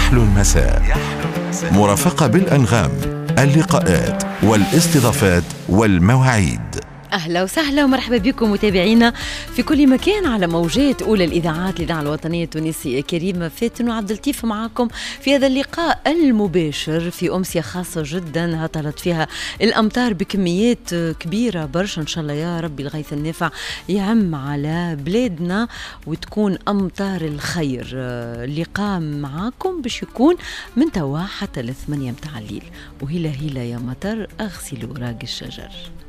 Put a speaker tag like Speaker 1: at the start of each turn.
Speaker 1: يحلو المساء، مرافقة بالأنغام، اللقاءات والاستضافات والمواعيد.
Speaker 2: أهلا وسهلا ومرحبا بكم متابعينا في كل مكان على موجات أولى الإذاعات الإذاعة الوطنية التونسية. كريمة فاتن وعبد اللطيف معكم في هذا اللقاء المباشر في أمسية خاصة جدا هطلت فيها الأمطار بكميات كبيرة برشا. إن شاء الله يا ربي الغيث النافع يعم على بلادنا وتكون أمطار الخير. اللقاء معكم باش يكون من توا حتى ل8 متاع الليل. وهلا هلا يا مطر أغسلوا وراق الشجر.